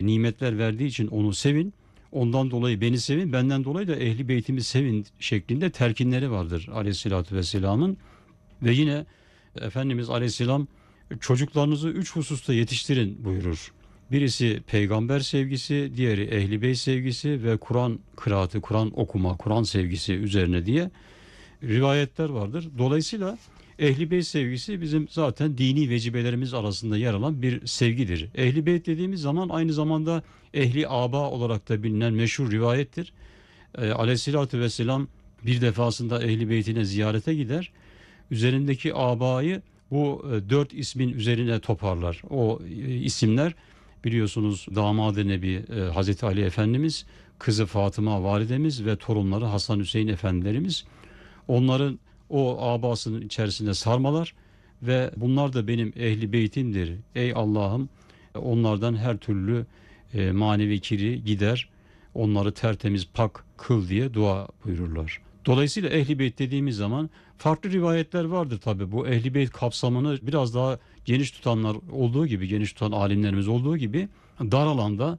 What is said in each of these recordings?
nimetler verdiği için onu sevin. Ondan dolayı beni sevin, benden dolayı da ehli beytimi sevin şeklinde telkinleri vardır aleyhissalatü vesselamın. Ve yine Efendimiz aleyhisselam çocuklarınızı 3 hususta yetiştirin buyurur. Birisi peygamber sevgisi, diğeri ehli beyt sevgisi ve Kur'an kıraati, Kur'an okuma, Kur'an sevgisi üzerine diye rivayetler vardır. Dolayısıyla ehli beyt sevgisi bizim zaten dini vecibelerimiz arasında yer alan bir sevgidir. Ehli beyt dediğimiz zaman aynı zamanda ehli aba olarak da bilinen meşhur rivayettir. Aleyhissalatü vesselam bir defasında ehli beytine ziyarete gider. Üzerindeki abayı bu 4 ismin üzerine toparlar. O isimler biliyorsunuz damadı Nebi Hazreti Ali Efendimiz, kızı Fatıma validemiz ve torunları Hasan Hüseyin efendilerimiz. Onların o abasının içerisinde sarmalar ve bunlar da benim ehli beytimdir. Ey Allah'ım, onlardan her türlü manevi kiri gider, onları tertemiz pak kıl diye dua buyururlar. Dolayısıyla ehli beyt dediğimiz zaman farklı rivayetler vardır tabi. Bu ehli beyt kapsamını biraz daha geniş tutanlar olduğu gibi, geniş tutan alimlerimiz olduğu gibi dar alanda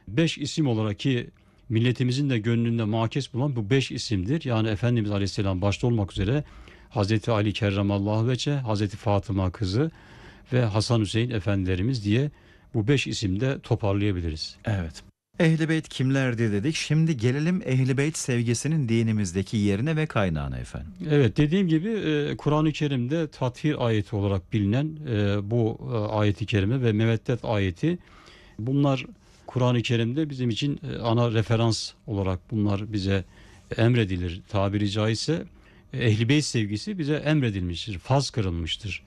5 isim olarak ki milletimizin de gönlünde makes bulan bu 5 isimdir. Yani Efendimiz Aleyhisselam başta olmak üzere Hazreti Ali Kerramallahu Veçhe, Hazreti Fatıma kızı ve Hasan Hüseyin efendilerimiz diye bu 5 isimde toparlayabiliriz. Evet. Ehl-i Beyt kimlerdi dedik. Şimdi gelelim Ehl-i Beyt sevgisinin dinimizdeki yerine ve kaynağına efendim. Evet, dediğim gibi Kur'an-ı Kerim'de tathir ayeti olarak bilinen bu ayeti kerime ve meveddet ayeti, bunlar Kur'an-ı Kerim'de bizim için ana referans olarak bunlar bize emredilir. Tabiri caizse Ehl-i Beyt sevgisi bize emredilmiştir, farz kırılmıştır.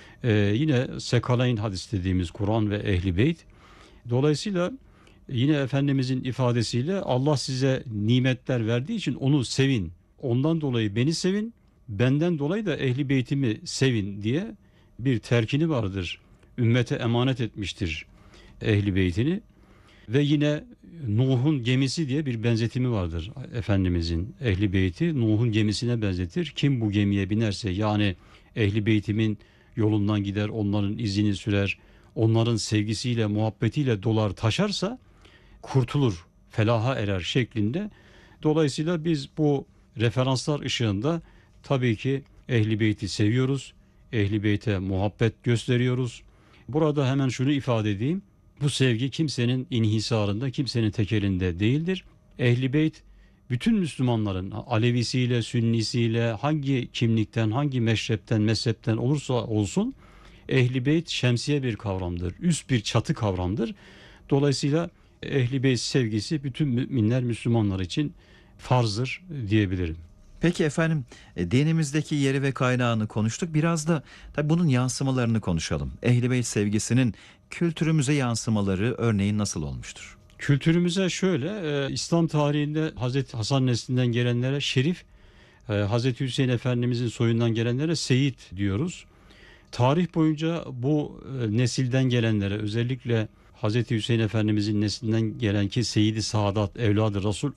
Yine Sekaleyn hadis dediğimiz Kur'an ve Ehl-i Beyt. Dolayısıyla yine Efendimizin ifadesiyle Allah size nimetler verdiği için onu sevin. Ondan dolayı beni sevin, benden dolayı da ehli beytimi sevin diye bir terkini vardır. Ümmete emanet etmiştir ehli beytini. Ve yine Nuh'un gemisi diye bir benzetimi vardır Efendimizin. Ehli beyti Nuh'un gemisine benzetir. Kim bu gemiye binerse, yani ehli beytimin yolundan gider, onların izini sürer, onların sevgisiyle, muhabbetiyle dolar taşarsa kurtulur, felaha erer şeklinde. Dolayısıyla biz bu referanslar ışığında tabii ki Ehl-i Beyt'i seviyoruz. Ehl-i Beyt'e muhabbet gösteriyoruz. Burada hemen şunu ifade edeyim. Bu sevgi kimsenin inhisarında, kimsenin tekelinde değildir. Ehl-i Beyt bütün Müslümanların, Alevisiyle, Sünnisiyle, hangi kimlikten, hangi meşrepten, mezhepten olursa olsun Ehl-i Beyt şemsiye bir kavramdır. Üst bir çatı kavramdır. Dolayısıyla Ehl-i Beyt sevgisi bütün müminler, Müslümanlar için farzdır diyebilirim. Peki efendim, dinimizdeki yeri ve kaynağını konuştuk. Biraz da tabii bunun yansımalarını konuşalım. Ehl-i Beyt sevgisinin kültürümüze yansımaları örneğin nasıl olmuştur? Kültürümüze şöyle, İslam tarihinde Hazreti Hasan neslinden gelenlere şerif, Hazreti Hüseyin Efendimizin soyundan gelenlere seyit diyoruz. Tarih boyunca bu nesilden gelenlere, özellikle Hazreti Hüseyin Efendimizin neslinden gelen ki Seyyid-i Saadat, Evlad-ı Resul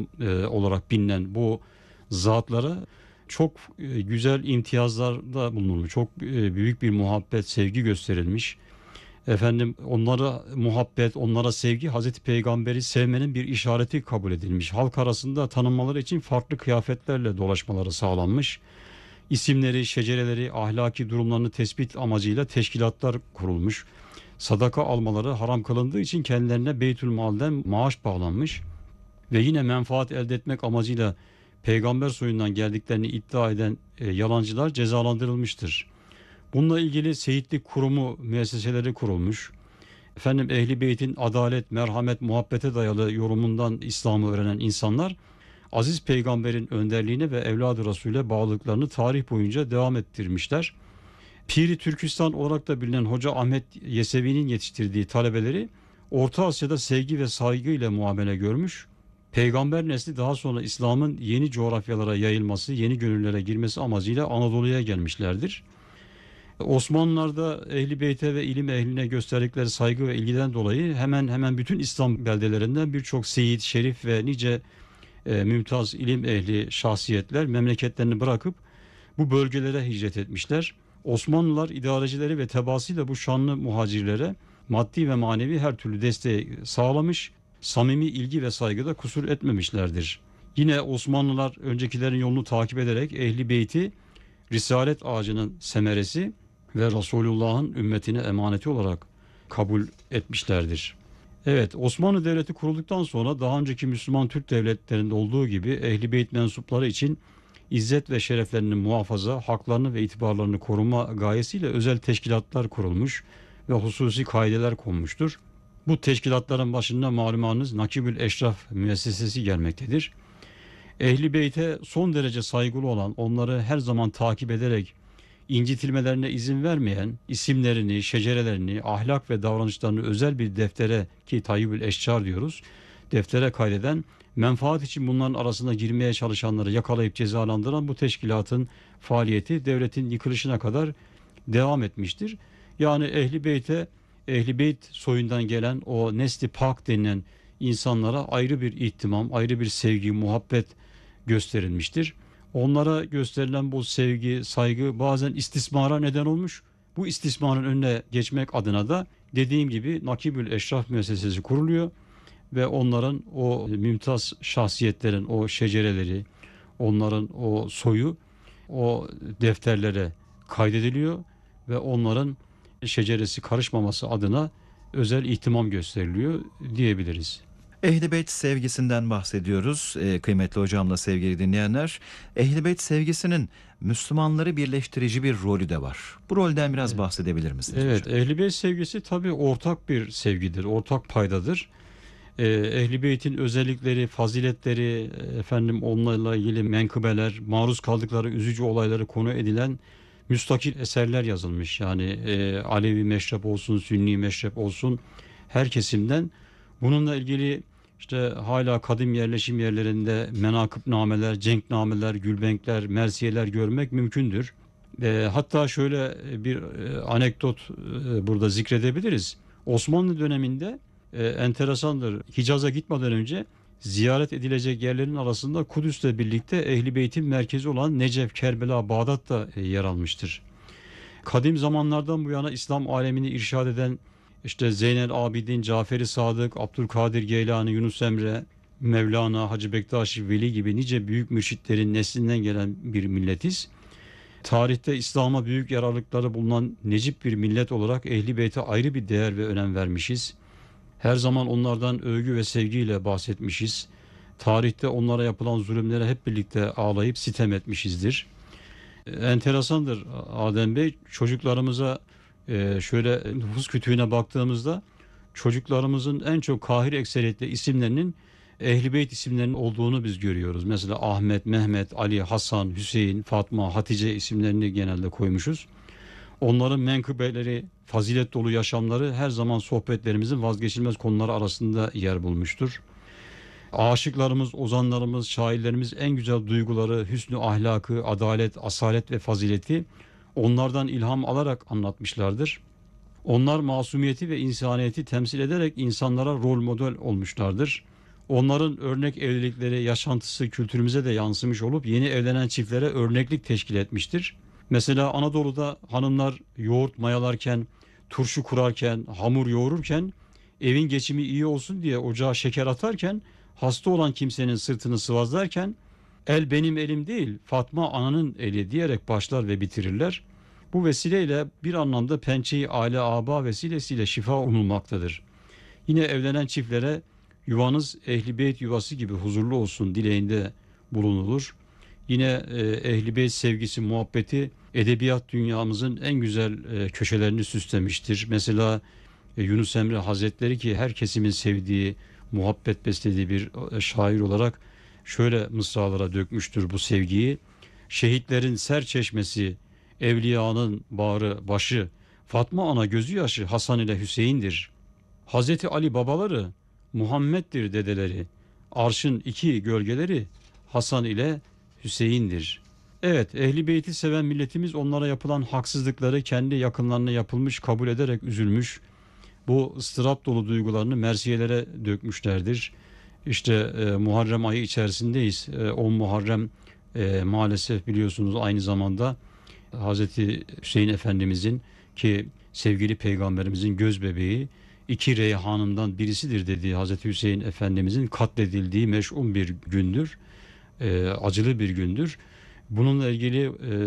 olarak bilinen bu zatlara çok güzel imtiyazlarda bulunulmuş. Çok büyük bir muhabbet, sevgi gösterilmiş. Efendim, onlara muhabbet, onlara sevgi Hazreti Peygamber'i sevmenin bir işareti kabul edilmiş. Halk arasında tanınmaları için farklı kıyafetlerle dolaşmaları sağlanmış. İsimleri, şecereleri, ahlaki durumlarını tespit amacıyla teşkilatlar kurulmuş. Sadaka almaları haram kılındığı için kendilerine Beytülmal'den maaş bağlanmış. Ve yine menfaat elde etmek amacıyla peygamber soyundan geldiklerini iddia eden yalancılar cezalandırılmıştır. Bununla ilgili seyitlik kurumu, müesseseleri kurulmuş. Efendim, Ehl-i Beyt'in adalet, merhamet, muhabbete dayalı yorumundan İslam'ı öğrenen insanlar Aziz Peygamber'in önderliğine ve Evlad-ı Resul'e bağlılıklarını tarih boyunca devam ettirmişler. Piri Türkistan olarak da bilinen Hoca Ahmet Yesevi'nin yetiştirdiği talebeleri Orta Asya'da sevgi ve saygı ile muamele görmüş. Peygamber nesli daha sonra İslam'ın yeni coğrafyalara yayılması, yeni gönüllere girmesi amacıyla Anadolu'ya gelmişlerdir. Osmanlılar da Ehl-i Beyt'e ve ilim ehline gösterdikleri saygı ve ilgiden dolayı hemen hemen bütün İslam beldelerinden birçok seyit, şerif ve nice mümtaz ilim ehli şahsiyetler memleketlerini bırakıp bu bölgelere hicret etmişler. Osmanlılar idarecileri ve tebaasıyla bu şanlı muhacirlere maddi ve manevi her türlü desteği sağlamış, samimi ilgi ve saygıda kusur etmemişlerdir. Yine Osmanlılar öncekilerin yolunu takip ederek Ehli Beyt'i Risalet ağacının semeresi ve Resulullah'ın ümmetine emaneti olarak kabul etmişlerdir. Evet, Osmanlı Devleti kurulduktan sonra daha önceki Müslüman Türk devletlerinde olduğu gibi Ehli Beyt mensupları için İzzet ve şereflerini muhafaza, haklarını ve itibarlarını koruma gayesiyle özel teşkilatlar kurulmuş ve hususi kaideler konmuştur. Bu teşkilatların başında malumunuz Nakibül Eşraf müessesesi gelmektedir. Ehli Beyt'e son derece saygılı olan, onları her zaman takip ederek incitilmelerine izin vermeyen, isimlerini, şecerelerini, ahlak ve davranışlarını özel bir deftere, ki Tayyibül Eşcar diyoruz, deftere kaydeden, menfaat için bunların arasına girmeye çalışanları yakalayıp cezalandıran bu teşkilatın faaliyeti devletin yıkılışına kadar devam etmiştir. Yani Ehli Beyt soyundan gelen o nesli pak denilen insanlara ayrı bir ihtimam, ayrı bir sevgi, muhabbet gösterilmiştir. Onlara gösterilen bu sevgi, saygı bazen istismara neden olmuş. Bu istismarın önüne geçmek adına da dediğim gibi Nakibül Eşraf müessesesi kuruluyor ve onların o mümtaz şahsiyetlerin o şecereleri, onların o soyu o defterlere kaydediliyor ve onların şeceresi karışmaması adına özel ihtimam gösteriliyor diyebiliriz. Ehl-i Beyt sevgisinden bahsediyoruz. Kıymetli hocamla sevgili dinleyenler. Ehl-i Beyt sevgisinin Müslümanları birleştirici bir rolü de var. Bu rolden biraz bahsedebilir misiniz Evet, hocam? Ehl-i Beyt sevgisi tabii ortak bir sevgidir, ortak paydadır. Ehl-i Beyt'in özellikleri, faziletleri, onlarla ilgili menkıbeler, maruz kaldıkları üzücü olayları konu edilen müstakil eserler yazılmış. Yani Alevi meşrep olsun, Sünni meşrep olsun, her kesimden bununla ilgili işte hala kadim yerleşim yerlerinde menakıbnameler, cenknameler, gülbenkler, mersiyeler görmek mümkündür. Hatta şöyle bir anekdot burada zikredebiliriz. Osmanlı döneminde enteresandır. Hicaz'a gitmeden önce ziyaret edilecek yerlerin arasında Kudüs'le birlikte Ehl-i Beyt'in merkezi olan Necef, Kerbela, Bağdat da yer almıştır. Kadim zamanlardan bu yana İslam alemini irşad eden işte Zeynel Abidin, Cafer-i Sadık, Abdülkadir Geylani, Yunus Emre, Mevlana, Hacı Bektaş Veli gibi nice büyük mürşitlerin neslinden gelen bir milletiz. Tarihte İslam'a büyük yararlıkları bulunan necip bir millet olarak Ehl-i Beyt'e ayrı bir değer ve önem vermişiz. Her zaman onlardan övgü ve sevgiyle bahsetmişiz. Tarihte onlara yapılan zulümlere hep birlikte ağlayıp sitem etmişizdir. Enteresandır Adem Bey, çocuklarımıza şöyle nüfus kütüğüne baktığımızda çocuklarımızın en çok Kahir ekseriyetle isimlerinin Ehl-i Beyt isimlerinin olduğunu biz görüyoruz. Mesela Ahmet, Mehmet, Ali, Hasan, Hüseyin, Fatma, Hatice isimlerini genelde koymuşuz. Onların menkıbeleri, fazilet dolu yaşamları her zaman sohbetlerimizin vazgeçilmez konuları arasında yer bulmuştur. Aşıklarımız, ozanlarımız, şairlerimiz en güzel duyguları, hüsnü ahlakı, adalet, asalet ve fazileti onlardan ilham alarak anlatmışlardır. Onlar masumiyeti ve insaniyeti temsil ederek insanlara rol model olmuşlardır. Onların örnek evlilikleri, yaşantısı kültürümüze de yansımış olup yeni evlenen çiftlere örneklik teşkil etmiştir. Mesela Anadolu'da hanımlar yoğurt mayalarken, turşu kurarken, hamur yoğururken, evin geçimi iyi olsun diye ocağa şeker atarken, hasta olan kimsenin sırtını sıvazlarken, el benim elim değil, Fatma ananın eli diyerek başlar ve bitirirler. Bu vesileyle bir anlamda pençeyi aile aba vesilesiyle şifa umulmaktadır. Yine evlenen çiftlere yuvanız Ehl-i Beyt yuvası gibi huzurlu olsun dileğinde bulunulur. Yine Ehl-i Beyt sevgisi, muhabbeti edebiyat dünyamızın en güzel köşelerini süslemiştir. Mesela Yunus Emre Hazretleri, ki her kesimin sevdiği, muhabbet beslediği bir şair olarak şöyle mısralara dökmüştür bu sevgiyi. Şehitlerin ser çeşmesi, evliyanın bağrı başı, Fatma ana gözü yaşı Hasan ile Hüseyin'dir. Hazreti Ali babaları, Muhammed'dir dedeleri. Arşın iki gölgeleri Hasan ile Hüseyin'dir. Evet, Ehl-i Beyt'i seven milletimiz onlara yapılan haksızlıkları kendi yakınlarına yapılmış kabul ederek üzülmüş. Bu ıstırap dolu duygularını mersiyelere dökmüşlerdir. İşte Muharrem ayı içerisindeyiz. 10 Muharrem maalesef biliyorsunuz aynı zamanda Hazreti Hüseyin Efendimizin, ki sevgili peygamberimizin göz bebeği, iki reyhanından birisidir dediği Hazreti Hüseyin Efendimizin katledildiği meş'um bir gündür. Acılı bir gündür. Bununla ilgili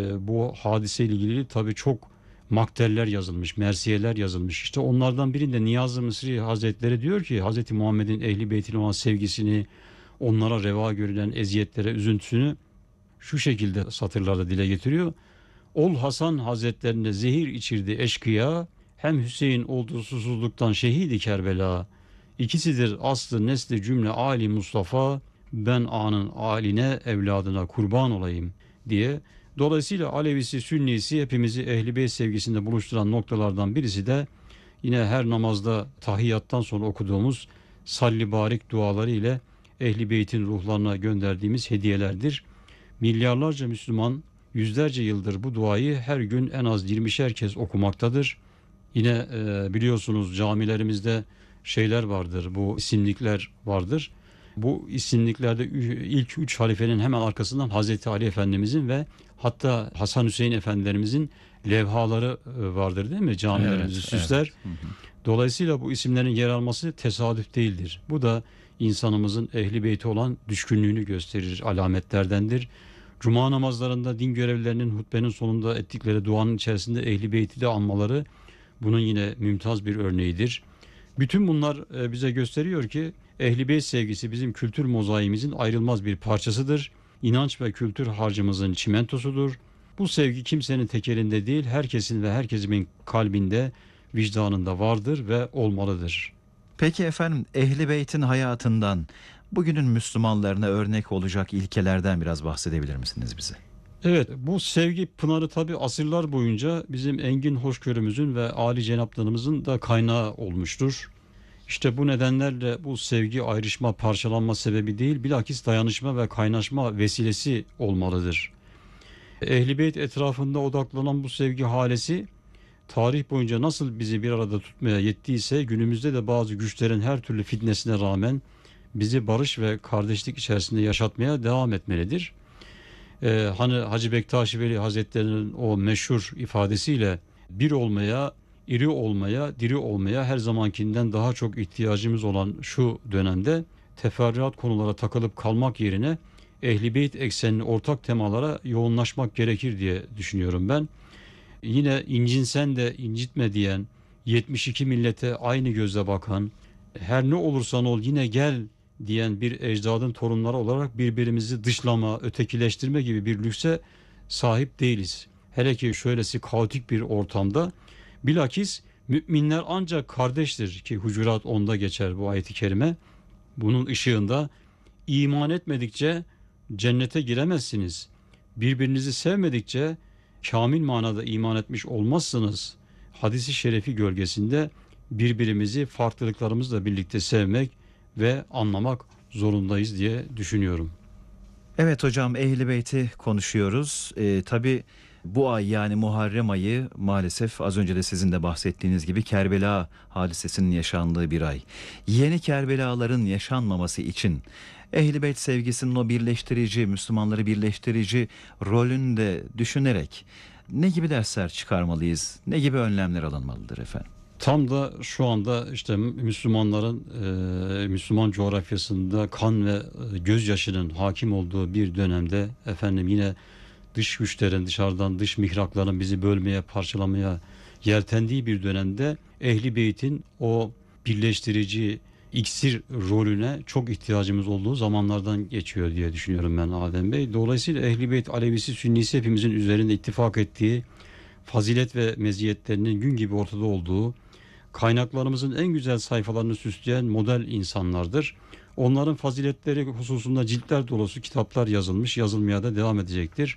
bu hadiseyle ilgili tabii çok makteller yazılmış, mersiyeler yazılmış. İşte onlardan birinde Niyazi Mısri Hazretleri diyor ki Hazreti Muhammed'in ehli beytine olan sevgisini, onlara reva görülen eziyetlere üzüntüsünü şu şekilde satırlarda dile getiriyor. Ol Hasan Hazretlerine zehir içirdi eşkıya, hem Hüseyin olduğu susuzluktan şehidi Kerbela. İkisidir aslı nesli cümle Ali Mustafa, ben anın aline evladına kurban olayım diye. Dolayısıyla Alevisi, Sünnisi hepimizi Ehl-i Beyt sevgisinde buluşturan noktalardan birisi de yine her namazda tahiyyattan sonra okuduğumuz salli barik duaları ile Ehl-i Beyt'in ruhlarına gönderdiğimiz hediyelerdir. Milyarlarca Müslüman yüzlerce yıldır bu duayı her gün en az 20'şer kez okumaktadır. Yine biliyorsunuz camilerimizde şeyler vardır, bu isimlikler vardır. Bu isimliklerde ilk üç halifenin hemen arkasından Hazreti Ali Efendimizin ve hatta Hasan Hüseyin Efendilerimizin levhaları vardır değil mi? Camilerimizi süsler. Evet. Dolayısıyla bu isimlerin yer alması tesadüf değildir. Bu da insanımızın ehli beyti olan düşkünlüğünü gösterir, alametlerdendir. Cuma namazlarında din görevlilerinin hutbenin sonunda ettikleri duanın içerisinde ehli beyti de anmaları bunun yine mümtaz bir örneğidir. Bütün bunlar bize gösteriyor ki ehli beyt sevgisi bizim kültür mozaiğimizin ayrılmaz bir parçasıdır. İnanç ve kültür harcımızın çimentosudur. Bu sevgi kimsenin tek elinde değil, herkesin ve herkesin kalbinde, vicdanında vardır ve olmalıdır. Peki efendim, Ehl-i Beyt'in hayatından, bugünün Müslümanlarına örnek olacak ilkelerden biraz bahsedebilir misiniz bize? Evet, bu sevgi pınarı tabi asırlar boyunca bizim engin hoşgörümüzün ve âli cenaplarımızın da kaynağı olmuştur. İşte bu nedenlerle bu sevgi ayrışma, parçalanma sebebi değil, bilakis dayanışma ve kaynaşma vesilesi olmalıdır. Ehl-i Beyt etrafında odaklanan bu sevgi halesi tarih boyunca nasıl bizi bir arada tutmaya yettiyse günümüzde de bazı güçlerin her türlü fitnesine rağmen bizi barış ve kardeşlik içerisinde yaşatmaya devam etmelidir. Hani Hacı Bektaşi Veli Hazretleri'nin o meşhur ifadesiyle bir olmaya, iri olmaya, diri olmaya her zamankinden daha çok ihtiyacımız olan şu dönemde teferruat konulara takılıp kalmak yerine Ehl-i Beyt eksenli ortak temalara yoğunlaşmak gerekir diye düşünüyorum ben. Yine incinsen de incitme diyen, 72 millete aynı gözle bakan, her ne olursan ol yine gel diyen bir ecdadın torunları olarak birbirimizi dışlama, ötekileştirme gibi bir lükse sahip değiliz. Hele ki şöylesi kaotik bir ortamda bilakis müminler ancak kardeştir ki Hucurat 10'da geçer bu ayet-i kerime. Bunun ışığında iman etmedikçe cennete giremezsiniz. Birbirinizi sevmedikçe kamil manada iman etmiş olmazsınız. Hadis-i şerefi gölgesinde birbirimizi farklılıklarımızla birlikte sevmek ve anlamak zorundayız diye düşünüyorum. Evet hocam, Ehl-i Beyt'i konuşuyoruz. Tabii bu ay, yani Muharrem ayı, maalesef az önce de sizin de bahsettiğiniz gibi Kerbela hadisesinin yaşandığı bir ay. Yeni Kerbelaların yaşanmaması için Ehl-i Beyt sevgisinin o birleştirici, Müslümanları birleştirici rolünü de düşünerek ne gibi dersler çıkarmalıyız, ne gibi önlemler alınmalıdır efendim? Tam da şu anda işte Müslümanların Müslüman coğrafyasında kan ve gözyaşının hakim olduğu bir dönemde efendim yine dış güçlerin, dışarıdan dış mihrakların bizi bölmeye, parçalamaya yeltendiği bir dönemde Ehl-i Beyt'in o birleştirici iksir rolüne çok ihtiyacımız olduğu zamanlardan geçiyor diye düşünüyorum ben Adem Bey. Dolayısıyla Ehl-i Beyt, Alevisi, Sünnisi hepimizin üzerinde ittifak ettiği, fazilet ve meziyetlerinin gün gibi ortada olduğu, kaynaklarımızın en güzel sayfalarını süsleyen model insanlardır. Onların faziletleri hususunda ciltler dolusu kitaplar yazılmış, yazılmaya da devam edecektir.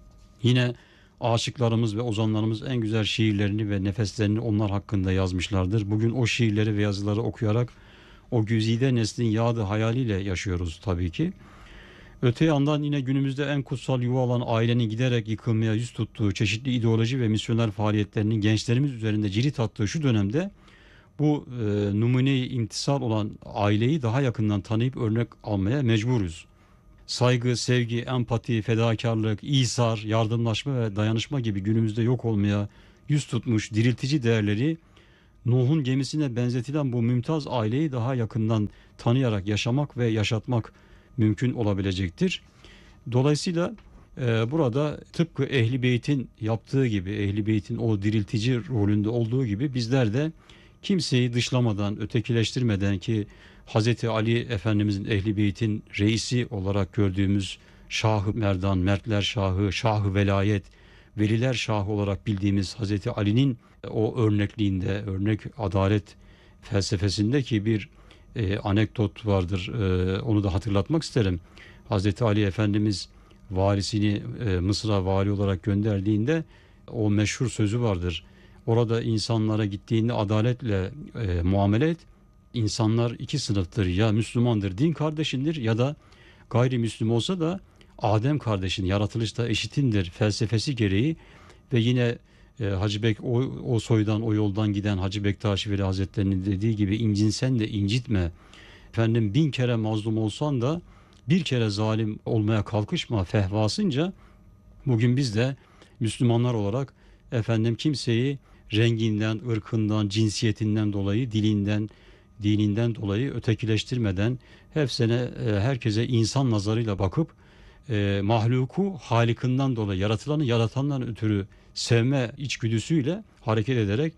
Yine aşıklarımız ve ozanlarımız en güzel şiirlerini ve nefeslerini onlar hakkında yazmışlardır. Bugün o şiirleri ve yazıları okuyarak o güzide neslin yağdı hayaliyle yaşıyoruz tabii ki. Öte yandan yine günümüzde en kutsal yuva olan ailenin giderek yıkılmaya yüz tuttuğu, çeşitli ideoloji ve misyoner faaliyetlerinin gençlerimiz üzerinde cirit attığı şu dönemde bu numune-i imtisal olan aileyi daha yakından tanıyıp örnek almaya mecburuz. Saygı, sevgi, empati, fedakarlık, İsar, yardımlaşma ve dayanışma gibi günümüzde yok olmaya yüz tutmuş diriltici değerleri Nuh'un gemisine benzetilen bu mümtaz aileyi daha yakından tanıyarak yaşamak ve yaşatmak mümkün olabilecektir. Dolayısıyla burada tıpkı Ehl-i Beyt'in yaptığı gibi, Ehl-i Beyt'in o diriltici rolünde olduğu gibi bizler de kimseyi dışlamadan, ötekileştirmeden ki Hazreti Ali Efendimizin Ehl-i Beyt'in reisi olarak gördüğümüz Şah-ı Merdan, Mertler Şahı, Şah-ı Velayet, Veliler Şahı olarak bildiğimiz Hazreti Ali'nin o örnekliğinde, örnek adalet felsefesindeki bir anekdot vardır. Onu da hatırlatmak isterim. Hazreti Ali Efendimiz varisini Mısır'a vali olarak gönderdiğinde o meşhur sözü vardır. Orada insanlara gittiğinde adaletle muamele et. İnsanlar iki sınıftır, ya Müslümandır, din kardeşindir, ya da gayrimüslim olsa da Adem kardeşin, yaratılışta eşitindir felsefesi gereği. Ve yine Hacı Bek o soydan, o yoldan giden Hacı Bektaşi Veli Hazretleri'nin dediği gibi incinsen de incitme. Efendim 1000 kere mazlum olsan da bir kere zalim olmaya kalkışma fehvasınca bugün biz de Müslümanlar olarak efendim kimseyi renginden, ırkından, cinsiyetinden dolayı, dininden dolayı ötekileştirmeden hepsine, herkese insan nazarıyla bakıp mahluku Halik'inden dolayı, yaratılanı yaratandan ötürü sevme içgüdüsüyle hareket ederek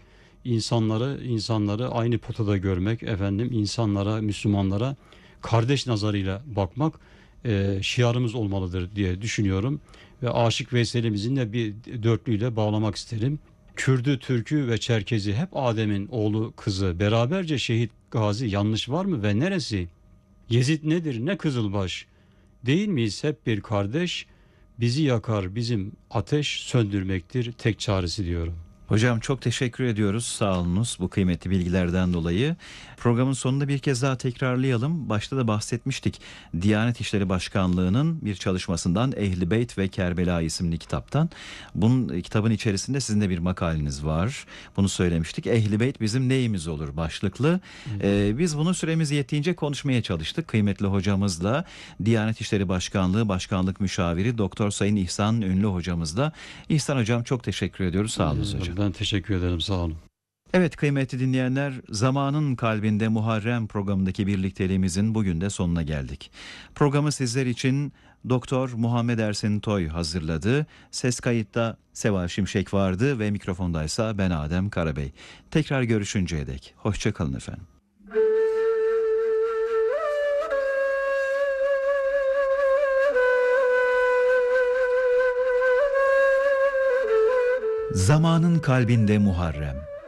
insanları aynı potada görmek, efendim insanlara, Müslümanlara kardeş nazarıyla bakmak şiarımız olmalıdır diye düşünüyorum. Ve Aşık Veysel'imizin de bir dörtlüyle bağlamak isterim. Kürdü, Türkü ve Çerkezi hep Adem'in oğlu kızı. Beraberce şehit gazi, yanlış var mı ve neresi? Yezid nedir ne Kızılbaş? Değil miyiz hep bir kardeş? Bizi yakar bizim ateş, söndürmektir tek çaresi diyorum. Hocam çok teşekkür ediyoruz. Sağ olunuz bu kıymetli bilgilerden dolayı. Programın sonunda bir kez daha tekrarlayalım. Başta da bahsetmiştik. Diyanet İşleri Başkanlığı'nın bir çalışmasından Ehl-i Beyt ve Kerbela isimli kitaptan. Bunun kitabın içerisinde sizin de bir makaleniz var. Bunu söylemiştik. Ehl-i Beyt bizim neyimiz olur başlıklı. Biz bunu süremiz yettiğince konuşmaya çalıştık. Kıymetli hocamızla Diyanet İşleri Başkanlığı Başkanlık Müşaviri Doktor Sayın İhsan Ünlü hocamızla. İhsan hocam çok teşekkür ediyoruz. Sağ olun hocam. Ben teşekkür ederim, sağ olun. Evet kıymetli dinleyenler, Zamanın Kalbinde Muharrem programındaki birlikteliğimizin bugün de sonuna geldik. Programı sizler için Doktor Muhammed Ersin Toy hazırladı. Ses kayıtta Seval Şimşek vardı ve mikrofondaysa ben Adem Karabey. Tekrar görüşünceye dek hoşça kalın efendim. Zamanın Kalbinde Muharrem